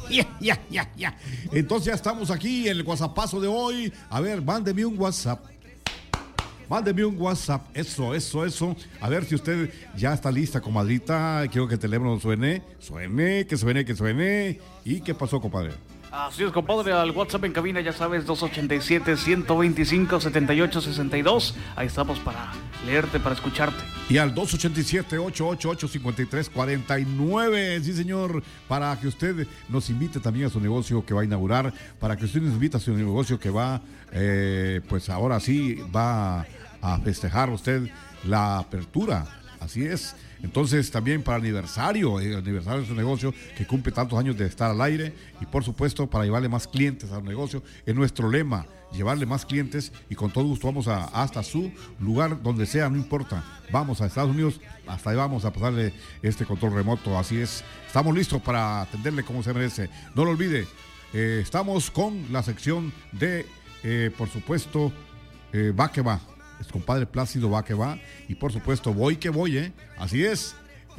Ya. Entonces ya estamos aquí en el WhatsAppazo de hoy. A ver, mándeme un WhatsApp. Eso. A ver si usted ya está lista, comadrita. Quiero que el teléfono suene. Que suene. ¿Y qué pasó, compadre? Así es, compadre, al WhatsApp en cabina, ya sabes, 287-125-7862. Ahí estamos para leerte, para escucharte. Y al 287-888-5349, sí señor, para que usted nos invite también a su negocio que va a inaugurar, para que usted nos invite a su negocio que va, pues ahora sí va a festejar usted la apertura, así es. Entonces también para el aniversario de su negocio que cumple tantos años de estar al aire y por supuesto para llevarle más clientes al negocio, es nuestro lema, llevarle más clientes y con todo gusto vamos hasta su lugar donde sea, no importa, vamos a Estados Unidos, hasta ahí vamos a pasarle este control remoto, así es, estamos listos para atenderle como se merece, no lo olvide, estamos con la sección de, por supuesto, Va que va. Es compadre Plácido Va que va. Y por supuesto, voy que voy, así es.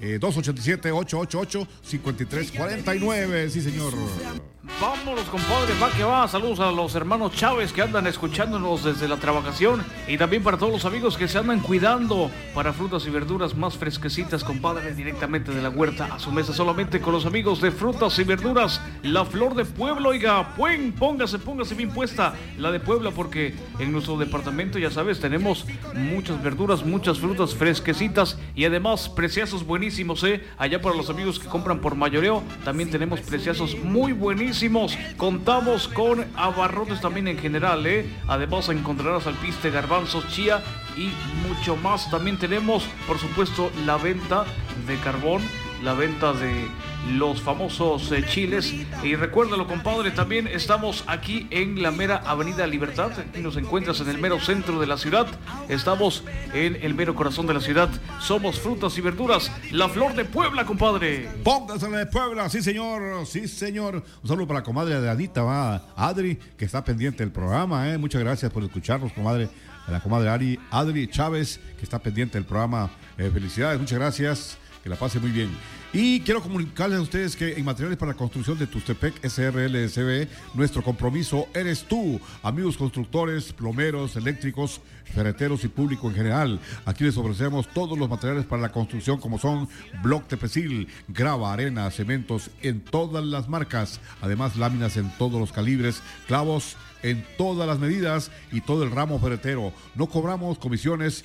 287-888-5349. Sí, señor. Vámonos, compadre, va que va. Saludos a los hermanos Chávez que andan escuchándonos desde la trabajación y también para todos los amigos que se andan cuidando para frutas y verduras más fresquecitas, compadre, directamente de la huerta a su mesa, solamente con los amigos de Frutas y Verduras La Flor de Puebla. Oiga, póngase bien puesta la de Puebla, porque en nuestro departamento, ya sabes, tenemos muchas verduras, muchas frutas fresquecitas y además preciazos buenísimos, allá para los amigos que compran por mayoreo, también tenemos preciazos muy buenísimos. Contamos con abarrotes también en general, Además encontrarás alpiste, garbanzos, chía y mucho más. También tenemos, por supuesto, la venta de carbón, la venta de los famosos chiles. Y recuérdalo, compadre, también estamos aquí en la mera Avenida Libertad. Aquí nos encuentras en el mero centro de la ciudad. Estamos en el mero corazón de la ciudad. Somos Frutas y Verduras La Flor de Puebla, compadre. Póngase la de Puebla, sí señor. Un saludo para la comadre de Anita, Adri, que está pendiente del programa, Muchas gracias por escucharnos, comadre. La comadre Adri Chávez, que está pendiente del programa. Felicidades, muchas gracias. Que la pase muy bien. Y quiero comunicarles a ustedes que en Materiales para la Construcción de Tustepec SRL SB, nuestro compromiso eres tú, amigos constructores, plomeros, eléctricos, ferreteros y público en general. Aquí les ofrecemos todos los materiales para la construcción, como son bloc tepesil, grava, arena, cementos en todas las marcas, además láminas en todos los calibres, clavos en todas las medidas y todo el ramo ferretero. No cobramos comisiones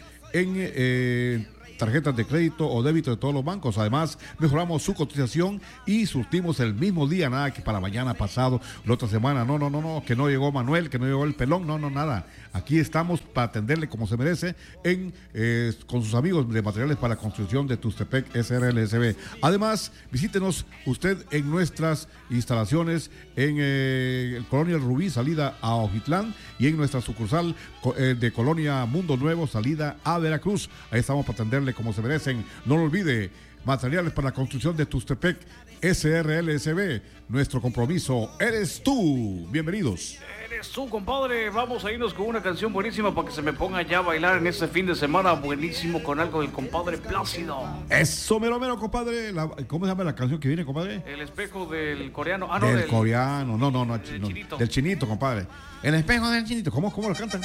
en tarjetas de crédito o débito de todos los bancos. Además, mejoramos su cotización y surtimos el mismo día, nada que para mañana pasado, la otra semana, no, que no llegó Manuel, que no llegó el pelón, no, nada. Aquí estamos para atenderle como se merece con sus amigos de Materiales para la Construcción de Tustepec SRLSB. Además, visítenos usted en nuestras instalaciones en el Colonia Rubí, salida a Ojitlán, y en nuestra sucursal de Colonia Mundo Nuevo, salida a Veracruz. Ahí estamos para atenderle como se merecen. No lo olvide, Materiales para la Construcción de Tustepec SRLSB. Nuestro compromiso eres tú. Bienvenidos. Eres tú, compadre. Vamos a irnos con una canción buenísima para que se me ponga ya a bailar en este fin de semana. Buenísimo, con algo del compadre Plácido. Eso, mero, compadre. ¿Cómo se llama la canción que viene, compadre? El espejo del coreano. Del coreano. No. Del chinito. Del chinito, compadre. El espejo del chinito. ¿Cómo lo cantan?